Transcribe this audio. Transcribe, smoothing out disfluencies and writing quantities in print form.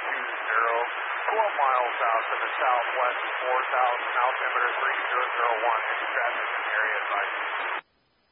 12 miles out to the southwest, 4,000, altimeter 3001, any traffic in the area advice.